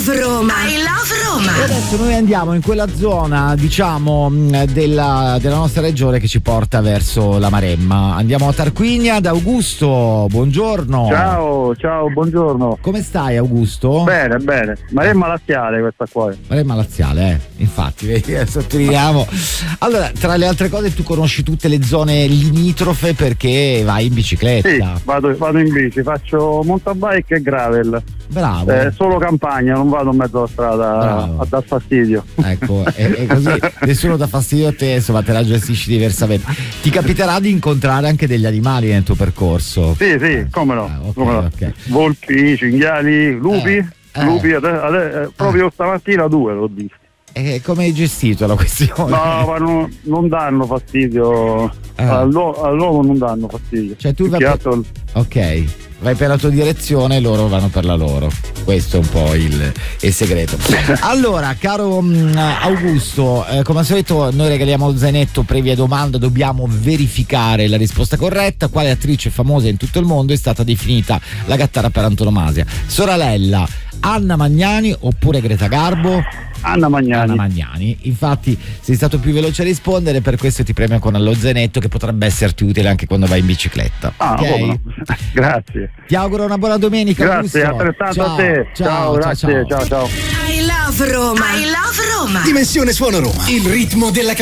love Roma. I love Roma. E adesso noi andiamo in quella zona, diciamo, della nostra regione che ci porta verso la Maremma. Andiamo a Tarquinia da Augusto. Buongiorno. Ciao, buongiorno. Come stai, Augusto? Bene. Maremma laziale questa qua. Maremma laziale, infatti, sottolineiamo. Allora, tra le altre cose, tu conosci tutte le zone limitrofe perché vai in bicicletta. Sì, vado in bici, faccio mountain bike e gravel. Bravo. Solo campagna, non vado in mezzo alla strada a dar fastidio. Ecco, e così nessuno dà fastidio a te, insomma, te la gestisci diversamente. Ti capiterà di incontrare anche degli animali nel tuo percorso? Sì, come no. Okay. Volpi, cinghiali, lupi. Lupi, proprio stamattina 2 l'ho visto. E come hai gestito la questione? No, ma non danno fastidio. All'uomo non danno fastidio. Cioè tu ok, vai per la tua direzione e loro vanno per la loro. Questo è un po' il segreto. Allora, caro Augusto, come al solito noi regaliamo lo zainetto previa domanda, dobbiamo verificare la risposta corretta. Quale attrice famosa in tutto il mondo è stata definita la gattara per antonomasia? Soralella, Anna Magnani oppure Greta Garbo? Anna Magnani. Infatti sei stato più veloce a rispondere, per questo ti premio con lo zainetto che potrebbe esserti utile anche quando vai in bicicletta. Okay? No. Grazie. Ti auguro una buona domenica. Grazie, altrettanto a te. Ciao, grazie. Ciao. I love Roma. I love Roma. Dimensione Suono Roma. Il ritmo della